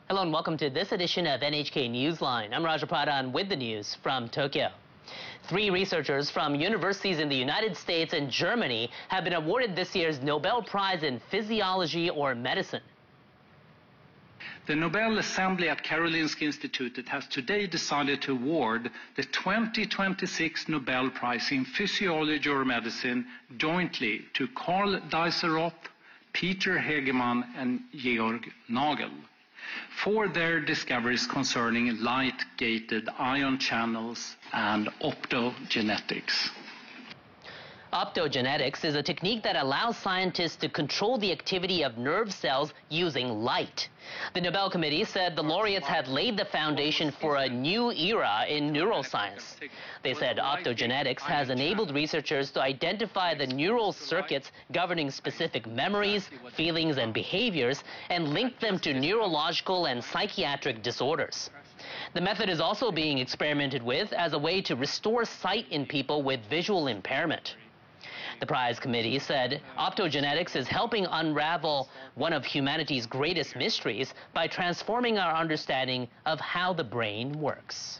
Hello and welcome to this edition of NHK Newsline. I'm Raja Pradhan with the news from Tokyo. 3 researchers from universities in the United States and Germany have been awarded this year's Nobel Prize in Physiology or Medicine. The Nobel Assembly at Karolinska Institutet has today decided to award the 2026 Nobel Prize in Physiology or Medicine jointly to Karl Dijsselhoff, Peter Hegemann and Georg Nagel for their discoveries concerning light-gated ion channels and optogenetics. Optogenetics is a technique that allows scientists to control the activity of nerve cells using light. The Nobel Committee said the laureates had laid the foundation for a new era in neuroscience. They said optogenetics has enabled researchers to identify the neural circuits governing specific memories, feelings, and behaviors and link them to neurological and psychiatric disorders. The method is also being experimented with as a way to restore sight in people with visual impairment. The prize committee said optogenetics is helping unravel one of humanity's greatest mysteries by transforming our understanding of how the brain works.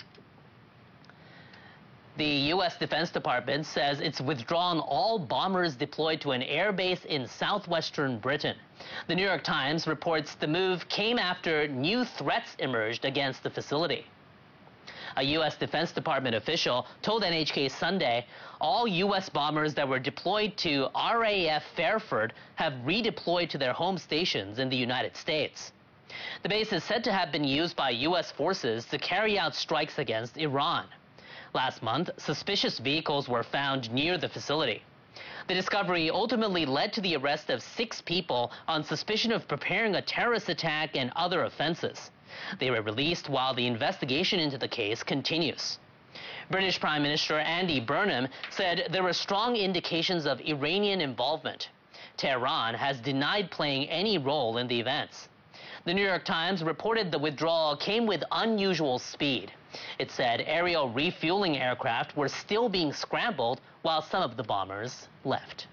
The U.S. Defense Department says it's withdrawn all bombers deployed to an airbase in southwestern Britain. The New York Times reports the move came after new threats emerged against the facility. A U.S. Defense Department official told NHK Sunday all U.S. bombers that were deployed to RAF Fairford have redeployed to their home stations in the United States. The base is said to have been used by U.S. forces to carry out strikes against Iran. Last month, suspicious vehicles were found near the facility. The discovery ultimately led to the arrest of 6 people on suspicion of preparing a terrorist attack and other offenses. They were released while the investigation into the case continues. British Prime Minister Andy Burnham said there were strong indications of Iranian involvement. Tehran has denied playing any role in the events. The New York Times reported the withdrawal came with unusual speed. It said aerial refueling aircraft were still being scrambled while some of the bombers left.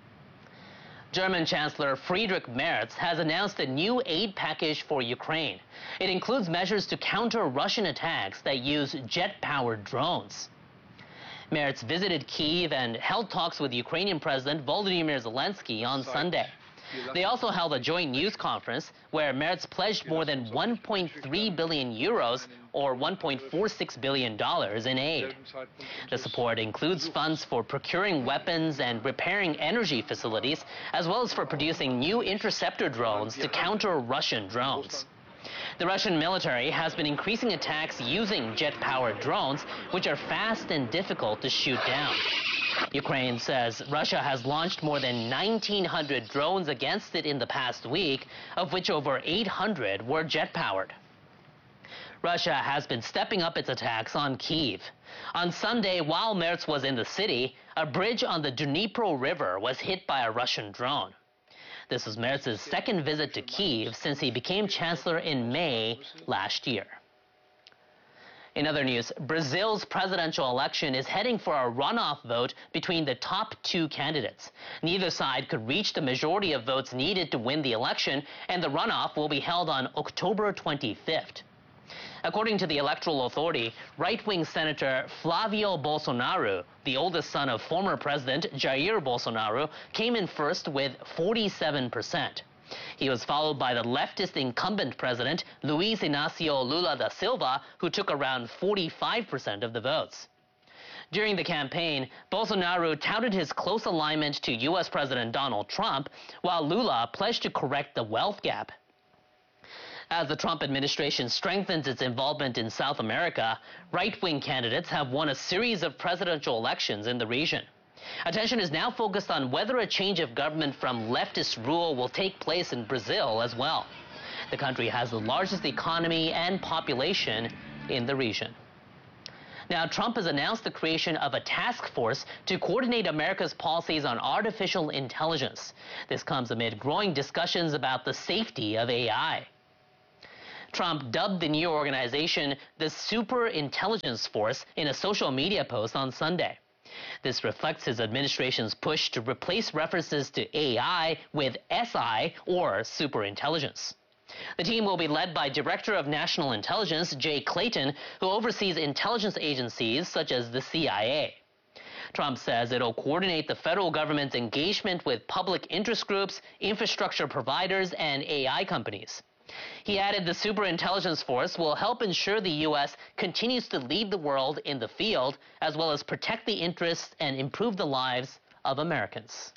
German Chancellor Friedrich Merz has announced a new aid package for Ukraine. It includes measures to counter Russian attacks that use jet-powered drones. Merz visited Kyiv and held talks with Ukrainian President Volodymyr Zelensky on Sunday. They also held a joint news conference where Merz pledged more than 1.3 billion euros or $1.46 billion in aid. The support includes funds for procuring weapons and repairing energy facilities, as well as for producing new interceptor drones to counter Russian drones. The Russian military has been increasing attacks using jet-powered drones, which are fast and difficult to shoot down. Ukraine says Russia has launched more than 1,900 drones against it in the past week, of which over 800 were jet-powered. Russia has been stepping up its attacks on Kyiv. On Sunday, while Merz was in the city, a bridge on the Dnipro River was hit by a Russian drone. This was Merz's second visit to Kyiv since he became chancellor in May last year. In other news, Brazil's presidential election is heading for a runoff vote between the top 2 candidates. Neither side could reach the majority of votes needed to win the election, and the runoff will be held on October 25th. According to the Electoral Authority, right-wing Senator Flavio Bolsonaro, the oldest son of former President Jair Bolsonaro, came in first with 47%. He was followed by the leftist incumbent president, Luiz Inácio Lula da Silva, who took around 45% of the votes. During the campaign, Bolsonaro touted his close alignment to U.S. President Donald Trump, while Lula pledged to correct the wealth gap. As the Trump administration strengthens its involvement in South America, right-wing candidates have won a series of presidential elections in the region. Attention is now focused on whether a change of government from leftist rule will take place in Brazil as well. The country has the largest economy and population in the region. Now, Trump has announced the creation of a task force to coordinate America's policies on artificial intelligence. This comes amid growing discussions about the safety of AI. Trump dubbed the new organization the Super Intelligence Force in a social media post on Sunday. This reflects his administration's push to replace references to AI with SI, or superintelligence. The team will be led by Director of National Intelligence Jay Clayton, who oversees intelligence agencies such as the CIA. Trump says it'll coordinate the federal government's engagement with public interest groups, infrastructure providers, and AI companies. He added the Superintelligence Force will help ensure the U.S. continues to lead the world in the field, as well as protect the interests and improve the lives of Americans.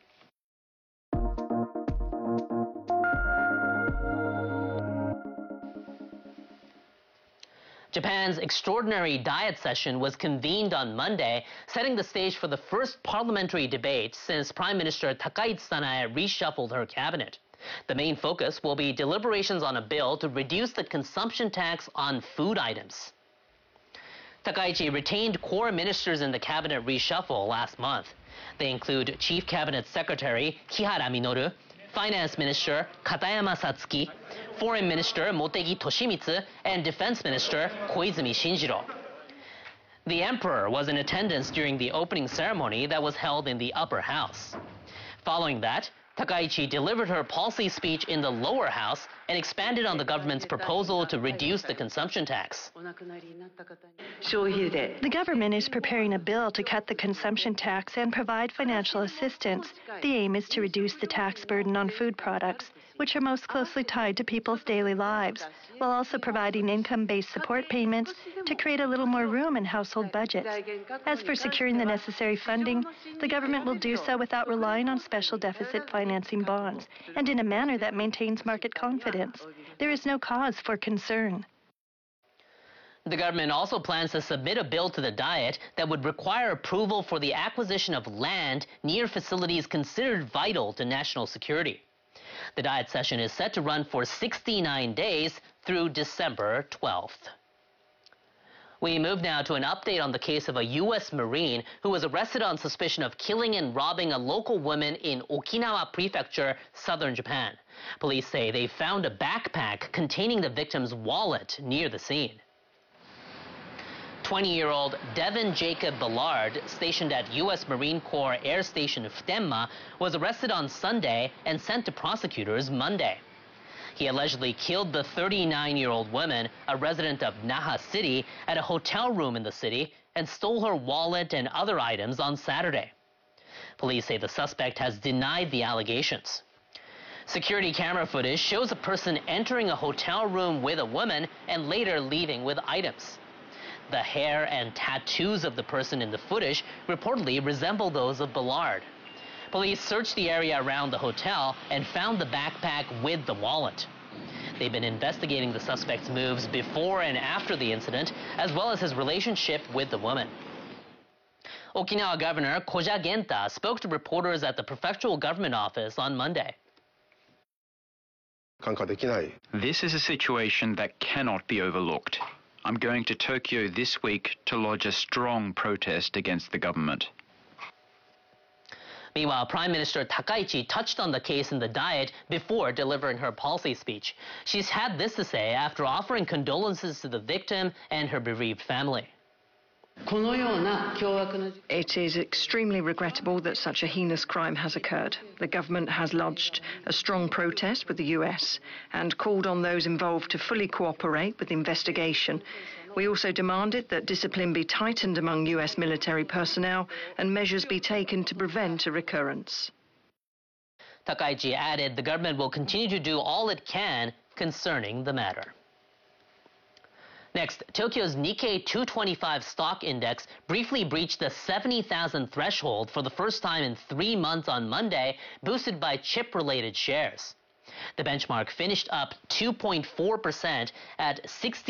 Japan's extraordinary diet session was convened on Monday, setting the stage for the first parliamentary debate since Prime Minister Takaichi Sanae reshuffled her cabinet. The main focus will be deliberations on a bill to reduce the consumption tax on food items. Takaichi retained core ministers in the cabinet reshuffle last month. They include Chief Cabinet Secretary Kihara Minoru, Finance Minister Katayama Satsuki, Foreign Minister Motegi Toshimitsu, and Defense Minister Koizumi Shinjiro. The emperor was in attendance during the opening ceremony that was held in the upper house. Following that, Takaichi delivered her policy speech in the lower house and expanded on the government's proposal to reduce the consumption tax. The government is preparing a bill to cut the consumption tax and provide financial assistance. The aim is to reduce the tax burden on food products, which are most closely tied to people's daily lives, while also providing income-based support payments to create a little more room in household budgets. As for securing the necessary funding, the government will do so without relying on special deficit financing bonds, and in a manner that maintains market confidence. There is no cause for concern. The government also plans to submit a bill to the Diet that would require approval for the acquisition of land near facilities considered vital to national security. The Diet session is set to run for 69 days through December 12th. We move now to an update on the case of a U.S. Marine who was arrested on suspicion of killing and robbing a local woman in Okinawa Prefecture, southern Japan. Police say they found a backpack containing the victim's wallet near the scene. 20-year-old Devin Jacob Ballard, stationed at U.S. Marine Corps Air Station Futenma, was arrested on Sunday and sent to prosecutors Monday. He allegedly killed the 39-year-old woman, a resident of Naha City, at a hotel room in the city and stole her wallet and other items on Saturday. Police say the suspect has denied the allegations. Security camera footage shows a person entering a hotel room with a woman and later leaving with items. The hair and tattoos of the person in the footage reportedly resemble those of Ballard. Police searched the area around the hotel and found the backpack with the wallet. They've been investigating the suspect's moves before and after the incident, as well as his relationship with the woman. Okinawa Governor Koja Genta spoke to reporters at the prefectural government office on Monday. This is a situation that cannot be overlooked. I'm going to Tokyo this week to lodge a strong protest against the government. Meanwhile, Prime Minister Takaichi touched on the case in the Diet before delivering her policy speech. She's had this to say after offering condolences to the victim and her bereaved family. It is extremely regrettable that such a heinous crime has occurred. The government has lodged a strong protest with the US and called on those involved to fully cooperate with the investigation. We also demanded that discipline be tightened among US military personnel and measures be taken to prevent a recurrence. Takaichi added the government will continue to do all it can concerning the matter. Next, Tokyo's Nikkei 225 stock index briefly breached the 70,000 threshold for the first time in 3 months on Monday, boosted by chip-related shares. The benchmark finished up 2.4% at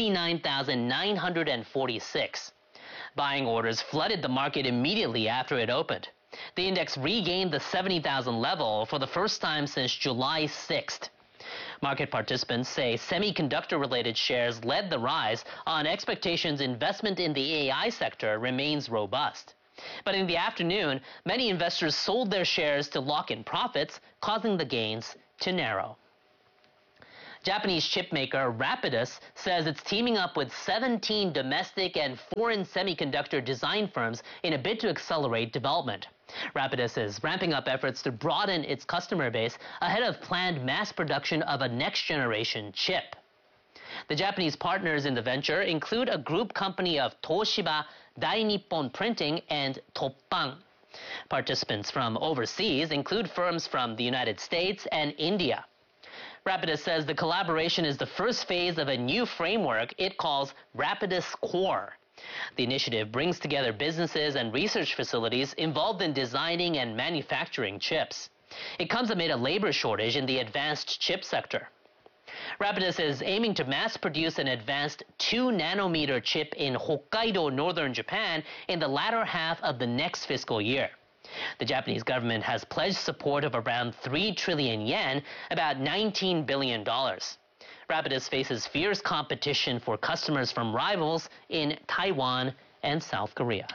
69,946. Buying orders flooded the market immediately after it opened. The index regained the 70,000 level for the first time since July 6th. Market participants say semiconductor-related shares led the rise on expectations investment in the AI sector remains robust. But in the afternoon, many investors sold their shares to lock in profits, causing the gains to narrow. Japanese chipmaker Rapidus says it's teaming up with 17 domestic and foreign semiconductor design firms in a bid to accelerate development. Rapidus is ramping up efforts to broaden its customer base ahead of planned mass production of a next-generation chip. The Japanese partners in the venture include a group company of Toshiba, Dai Nippon Printing, and Toppang. Participants from overseas include firms from the United States and India. Rapidus says the collaboration is the first phase of a new framework it calls Rapidus Core. The initiative brings together businesses and research facilities involved in designing and manufacturing chips. It comes amid a labor shortage in the advanced chip sector. Rapidus is aiming to mass produce an advanced 2-nanometer chip in Hokkaido, northern Japan, in the latter half of the next fiscal year. The Japanese government has pledged support of around 3 trillion yen, about $19 billion. Rapidus faces fierce competition for customers from rivals in Taiwan and South Korea.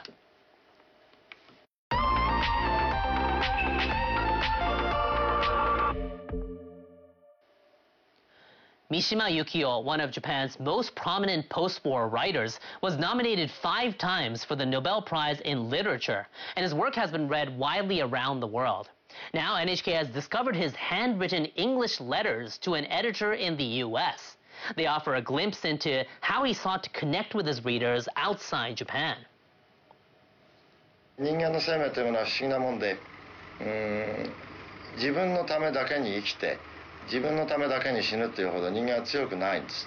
Mishima Yukio, one of Japan's most prominent post-war writers, was nominated 5 times for the Nobel Prize in Literature, and his work has been read widely around the world. Now, NHK has discovered his handwritten English letters to an editor in the U.S. They offer a glimpse into how he sought to connect with his readers outside Japan. 人間の生命というものは不思議なもんで、自分のためだけに生きて、自分のためだけに死ぬというほど人間は強くないんです。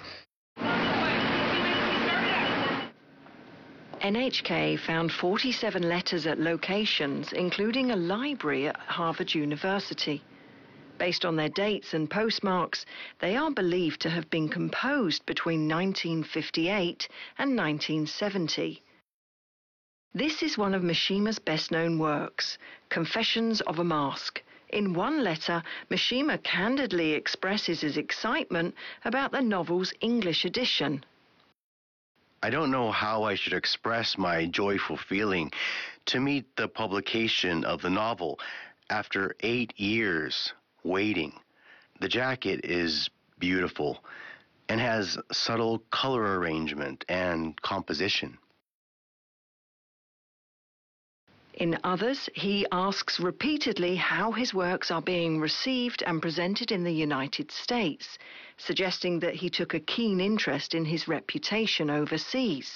NHK found 47 letters at locations, including a library at Harvard University. Based on their dates and postmarks, they are believed to have been composed between 1958 and 1970. This is one of Mishima's best-known works, Confessions of a Mask. In one letter, Mishima candidly expresses his excitement about the novel's English edition. I don't know how I should express my joyful feeling to meet the publication of the novel after 8 years waiting. The jacket is beautiful and has subtle color arrangement and composition. In others, he asks repeatedly how his works are being received and presented in the United States, suggesting that he took a keen interest in his reputation overseas.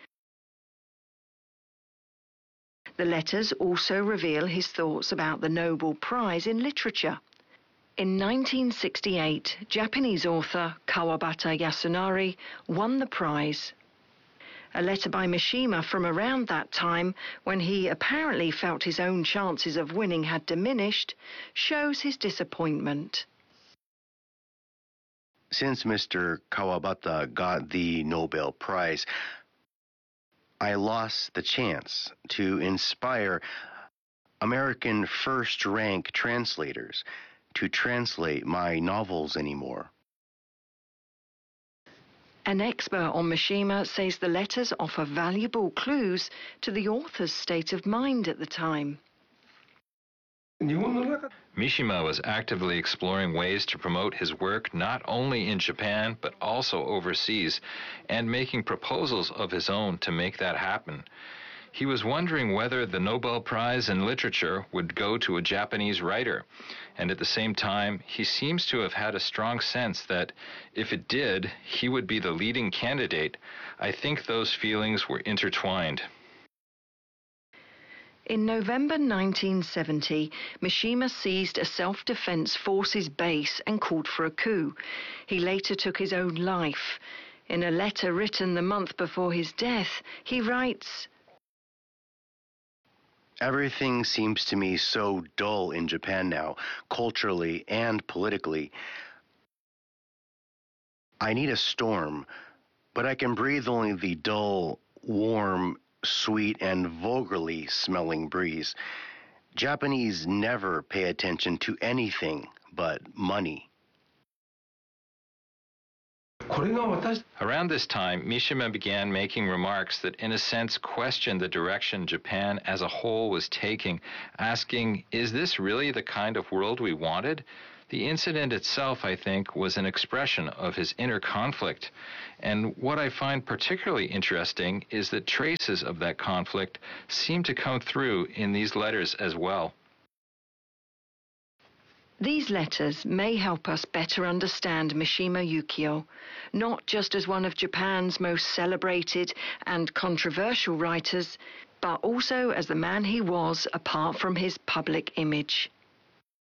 The letters also reveal his thoughts about the Nobel Prize in Literature. In 1968, Japanese author Kawabata Yasunari won the prize. A letter by Mishima from around that time, when he apparently felt his own chances of winning had diminished, shows his disappointment. Since Mr. Kawabata got the Nobel Prize, I lost the chance to inspire American first-rank translators to translate my novels anymore. An expert on Mishima says the letters offer valuable clues to the author's state of mind at the time. Mishima was actively exploring ways to promote his work not only in Japan but also overseas, and making proposals of his own to make that happen. He was wondering whether the Nobel Prize in Literature would go to a Japanese writer, and at the same time, he seems to have had a strong sense that if it did, he would be the leading candidate. I think those feelings were intertwined. In November 1970, Mishima seized a self-defense forces base and called for a coup. He later took his own life. In a letter written the month before his death, he writes, Everything seems to me so dull in Japan now, culturally and politically. I need a storm, but I can breathe only the dull, warm, sweet, and vulgarly smelling breeze. Japanese never pay attention to anything but money. Around this time, Mishima began making remarks that in a sense questioned the direction Japan as a whole was taking, asking, is this really the kind of world we wanted? The incident itself, I think, was an expression of his inner conflict. And what I find particularly interesting is that traces of that conflict seem to come through in these letters as well. These letters may help us better understand Mishima Yukio, not just as one of Japan's most celebrated and controversial writers, but also as the man he was apart from his public image.